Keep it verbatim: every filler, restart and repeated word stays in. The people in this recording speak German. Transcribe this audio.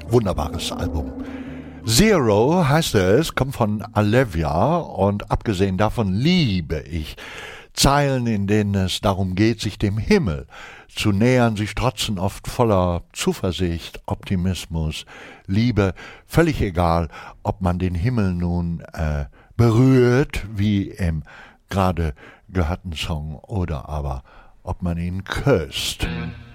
Wunderbares Album. Zero heißt es, kommt von Alevia und abgesehen davon liebe ich Zeilen, in denen es darum geht, sich dem Himmel zu nähern. Sie strotzen oft voller Zuversicht, Optimismus, Liebe. Völlig egal, ob man den Himmel nun äh, berührt, wie im gerade gehörten Song, oder aber ob man ihn küsst.